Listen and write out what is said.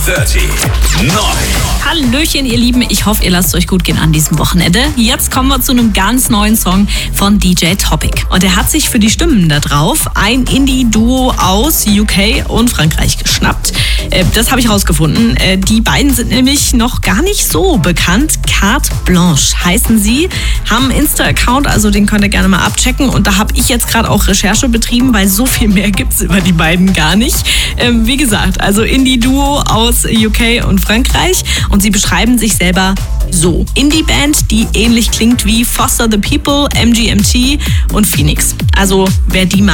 30, 9. Hallöchen, ihr Lieben. Ich hoffe, ihr lasst es euch gut gehen an diesem Wochenende. Jetzt kommen wir zu einem ganz neuen Song von DJ Topic. Und er hat sich für die Stimmen da drauf ein Indie-Duo aus UK und Frankreich geschnappt. Das habe ich rausgefunden. Die beiden sind nämlich noch gar nicht so bekannt. Carte Blanche heißen sie, haben einen Insta-Account, also den könnt ihr gerne mal abchecken. Und da habe ich jetzt gerade auch Recherche betrieben, weil so viel mehr gibt es über die beiden gar nicht. Wie gesagt, also Indie-Duo aus UK und Frankreich. Und sie beschreiben sich selber so. Indie-Band, die ähnlich klingt wie Foster the People, MGMT und Phoenix. Also wer die mal